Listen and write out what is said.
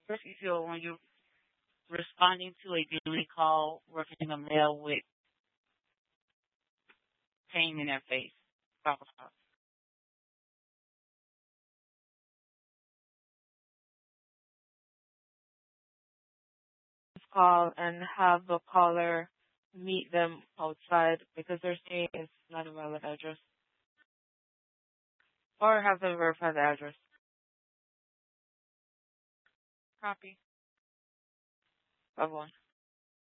First, you feel when you're responding to a duty call, working in a mail with pain in their face. Talk about Call and have the caller meet them outside because they're saying it's not a valid address. Or have them verify the address. copy. Of one.